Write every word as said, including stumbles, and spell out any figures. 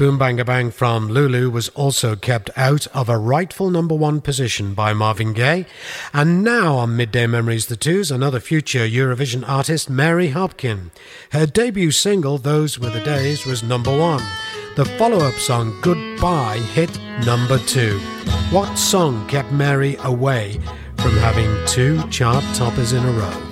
Boom Banga Bang from Lulu was also kept out of a rightful number one position by Marvin Gaye. And now on Midday Memories the Twos, another future Eurovision artist, Mary Hopkin. Her debut single, Those Were the Days, was number one. The follow-up song, Goodbye, hit number two. What song kept Mary away from having two chart toppers in a row?